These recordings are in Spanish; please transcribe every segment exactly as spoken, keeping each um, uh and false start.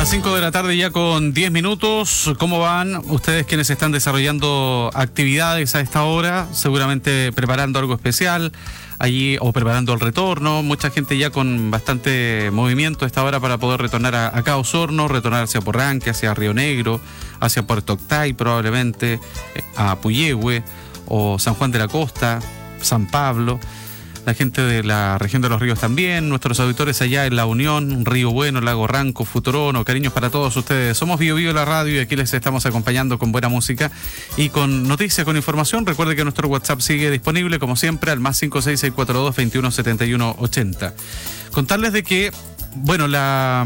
las cinco de la tarde ya con diez minutos. ¿Cómo van ustedes quienes están desarrollando actividades a esta hora? Seguramente preparando algo especial allí o preparando el retorno. Mucha gente ya con bastante movimiento a esta hora para poder retornar a, acá a Osorno, retornar hacia Porranque, hacia Río Negro, hacia Puerto Octay probablemente, a Puyehue o San Juan de la Costa, San Pablo. La gente de la región de los ríos también, nuestros auditores allá en La Unión, Río Bueno, Lago Ranco, Futurono, cariños para todos ustedes. Somos Bio Bio la radio y aquí les estamos acompañando con buena música y con noticias, con información. Recuerde que nuestro WhatsApp sigue disponible como siempre al más cinco seis seis cuatro dos, veintiuno setenta y uno ochenta. Contarles de que, bueno, la...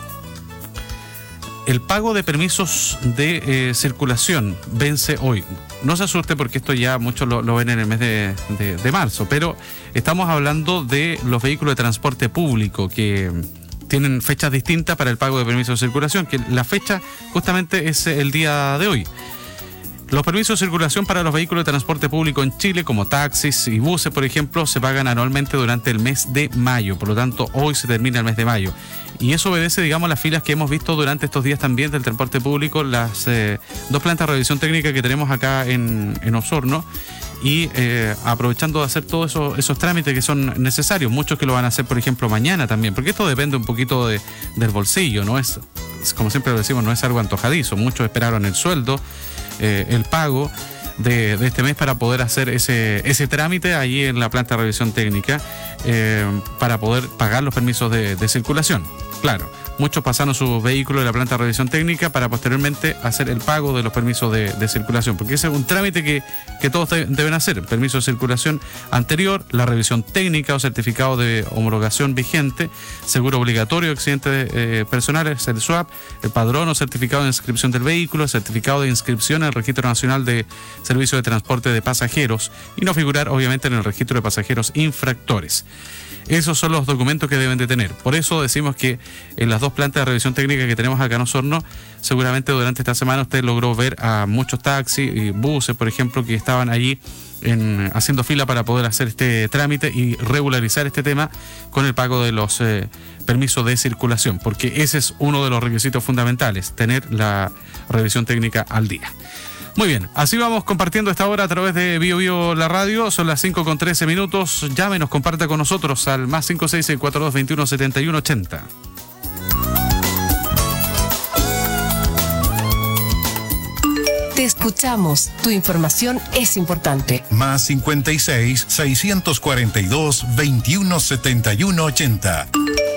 el pago de permisos de eh, circulación vence hoy. No se asuste porque esto ya muchos lo, lo ven en el mes de, de, de marzo, pero estamos hablando de los vehículos de transporte público que tienen fechas distintas para el pago de permisos de circulación, que la fecha justamente es el día de hoy. Los permisos de circulación para los vehículos de transporte público en Chile, como taxis y buses, por ejemplo, se pagan anualmente durante el mes de mayo. Por lo tanto, hoy se termina el mes de mayo. Y eso obedece, digamos, las filas que hemos visto durante estos días también del transporte público, las eh, dos plantas de revisión técnica que tenemos acá en, en Osorno. Y eh, aprovechando de hacer todos eso, esos trámites que son necesarios, muchos que lo van a hacer, por ejemplo, mañana también, porque esto depende un poquito de, del bolsillo, no es, como siempre lo decimos, no es algo antojadizo. Muchos esperaron el sueldo, eh, el pago de, de este mes para poder hacer ese, ese trámite allí en la planta de revisión técnica, eh, para poder pagar los permisos de, de circulación. Claro, muchos pasaron sus vehículos de la planta de revisión técnica para posteriormente hacer el pago de los permisos de, de circulación, porque ese es un trámite que, que todos de, deben hacer. Permiso de circulación anterior, la revisión técnica o certificado de homologación vigente, seguro obligatorio de accidentes eh, personales, el SWAP, el padrón o certificado de inscripción del vehículo, el certificado de inscripción en el Registro Nacional de Servicio de Transporte de Pasajeros y no figurar obviamente en el registro de pasajeros infractores. Esos son los documentos que deben de tener. Por eso decimos que en las dos plantas de revisión técnica que tenemos acá en Osorno, seguramente durante esta semana usted logró ver a muchos taxis y buses, por ejemplo, que estaban allí en, haciendo fila para poder hacer este trámite y regularizar este tema con el pago de los eh, permisos de circulación, porque ese es uno de los requisitos fundamentales, tener la revisión técnica al día. Muy bien, así vamos compartiendo esta hora a través de Bio Bio la radio. Son las cinco con trece minutos. Llámenos, comparta con nosotros al más cinco seis seis cuatro dos, veintiuno setenta y uno ochenta. Te escuchamos. Tu información es importante. Más cincuenta y seis, seiscientos cuarenta y dos, veintiuno setenta y uno ochenta.